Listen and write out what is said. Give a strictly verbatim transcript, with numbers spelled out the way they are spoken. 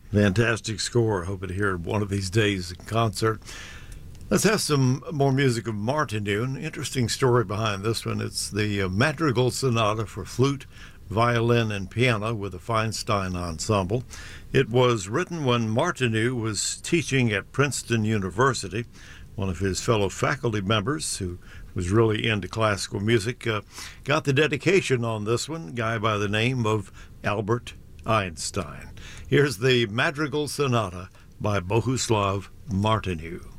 Fantastic score. Hope to hear it one of these days in concert. Let's have some more music of Martinů. An interesting story behind this one. It's the uh, Madrigal Sonata for flute, violin, and piano with the Feinstein Ensemble. It was written when Martinů was teaching at Princeton University. One of his fellow faculty members, who was really into classical music, uh, got the dedication on this one, a guy by the name of Albert Einstein. Here's the Madrigal Sonata by Bohuslav Martinů.